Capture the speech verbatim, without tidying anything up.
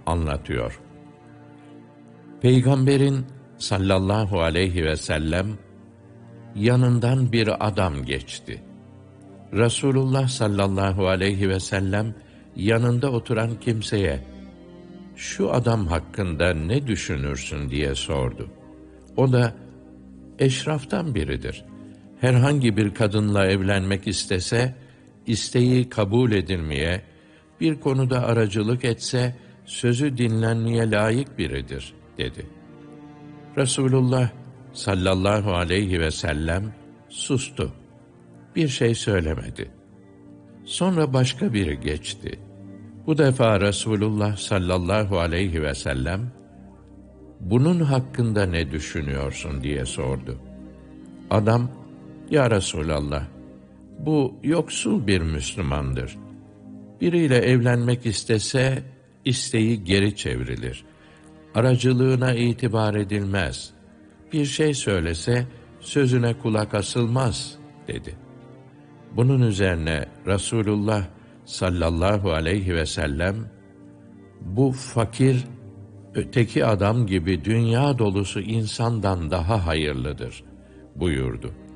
anlatıyor. Peygamberin sallallahu aleyhi ve sellem yanından bir adam geçti. Resulullah sallallahu aleyhi ve sellem yanında oturan kimseye "Şu adam hakkında ne düşünürsün?" diye sordu. O da eşraftan biridir. Herhangi bir kadınla evlenmek istese, isteği kabul edilmeye, bir konuda aracılık etse, sözü dinlenmeye layık biridir, dedi. Resulullah sallallahu aleyhi ve sellem sustu. Bir şey söylemedi. Sonra başka biri geçti. Bu defa Resulullah sallallahu aleyhi ve sellem, "Bunun hakkında ne düşünüyorsun?" diye sordu. Adam, "Ya Resulallah, bu yoksul bir Müslümandır. Biriyle evlenmek istese, isteği geri çevrilir. Aracılığına itibar edilmez. Bir şey söylese, sözüne kulak asılmaz," dedi. Bunun üzerine Resulullah sallallahu aleyhi ve sellem, "Bu fakir, öteki adam gibi dünya dolusu insandan daha hayırlıdır," buyurdu.